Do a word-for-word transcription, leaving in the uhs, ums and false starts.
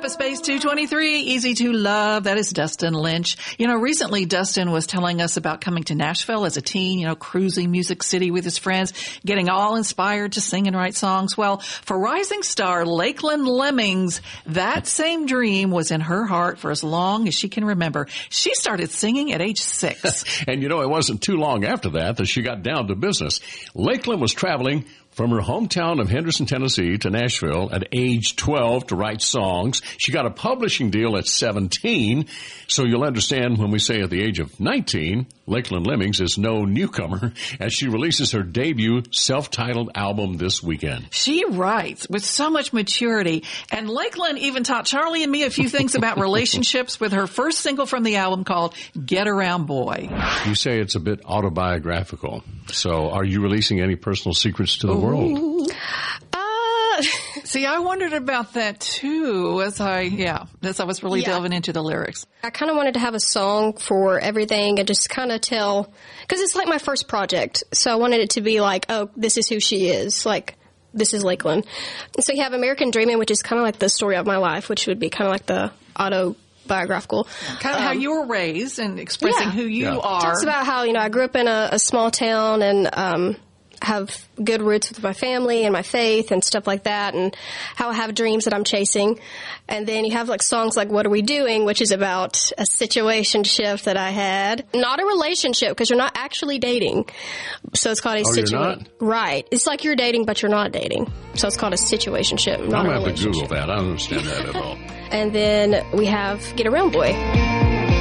Office Space two twenty-three, Easy to Love. That is Dustin Lynch. You know, recently Dustin was telling us about coming to Nashville as a teen, you know, cruising Music City with his friends, getting all inspired to sing and write songs. Well, for rising star Lakeland Lemmings, that same dream was in her heart for as long as she can remember. She started singing at age six. And you know, it wasn't too long after that that she got down to business. Lakeland was traveling from her hometown of Henderson, Tennessee to Nashville at age twelve to write songs. She got a publishing deal at seventeen. So you'll understand when we say at the age of nineteen, Lakeland Lemmings is no newcomer as she releases her debut self-titled album this weekend. She writes with so much maturity. And Lakeland even taught Charlie and me a few things about relationships with her first single from the album called Get Around Boy. You say it's a bit autobiographical. So are you releasing any personal secrets to the Ooh. world? Uh, See, I wondered about that too as I, yeah, as I was really Yeah. delving into the lyrics. I kind of wanted to have a song for everything and just kind of tell, because it's like my first project. So I wanted it to be like, oh, this is who she is. Like, this is Lakeland. And so you have American Dreaming, which is kind of like the story of my life, which would be kind of like the autobiographical. Kind of Um, how you were raised and expressing yeah. who you Yeah. are. Talks about how, you know, I grew up in a, a small town and um, have good roots with my family and my faith and stuff like that, and how I have dreams that I'm chasing. And then you have like songs like What Are We Doing, which is about a situation shift that I had. Not a relationship, because you're not actually dating. So it's called a Oh, you're situation. not? Right. It's like you're dating, but you're not dating. So it's called a situationship, I'm not going a to have to relationship. Google that. I don't understand that at all. And then we have Get Around Boy.